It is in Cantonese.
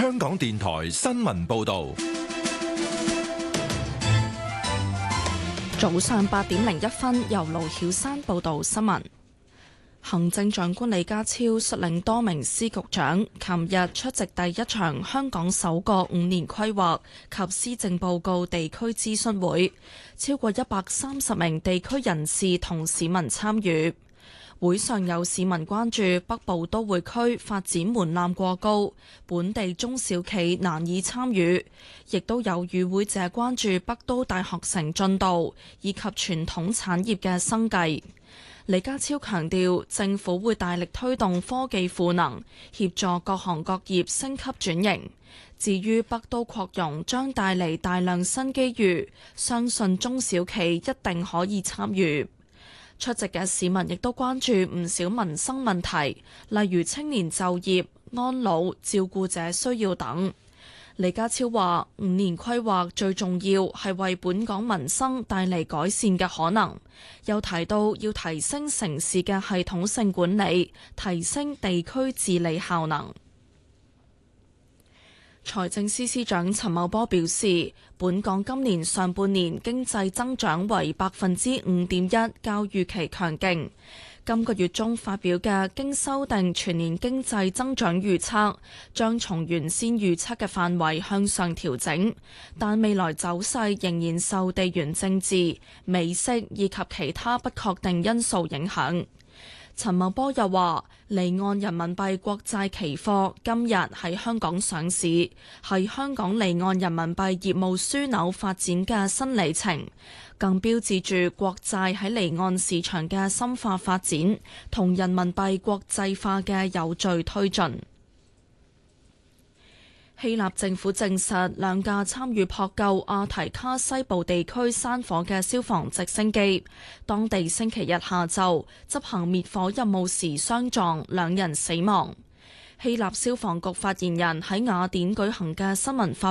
香港電台新聞報道。 早上8:01，由盧曉珊報道新聞。行政長官李家超率領多名司局長，琴日出席第一場香港首個5年規劃及施政報告地區諮詢會，超過130名地區人士同市民參與。會上有市民關注北部都會區發展門檻過高，本地中小企難以參與，亦都有與會者關注北都大學城進度以及傳統產業嘅生計。李家超強調，政府會大力推動科技賦能，協助各行各業升級轉型。至於北都擴容將帶嚟大量新機遇，相信中小企一定可以參與。出席嘅市民亦都關注唔少民生問題，例如青年就業、安老、照顧者需要等。李家超話：5年規劃最重要係為本港民生帶嚟改善嘅可能，又提到要提升城市嘅系統性管理，提升地區治理效能。財政司司長陳茂波表示，本港今年上半年經濟增長為5.1%，較預期強勁。今個月中發表嘅經修訂全年經濟增長預測，將從原先預測嘅範圍向上調整，但未來走勢仍然受地緣政治、美息以及其他不確定因素影響。陳茂波又話，離岸人民幣國債期貨今日喺香港上市，係香港離岸人民幣業務樞紐發展嘅新里程，更標誌住國債喺離岸市場嘅深化發展同人民幣國際化嘅有序推進。希臘政府證實兩架參與撲救阿提卡西部地區山火嘅消防直升機，當地星期日下晝執行滅火任務時相撞，2人死亡。希臘消防局發言人喺雅典舉行嘅新聞發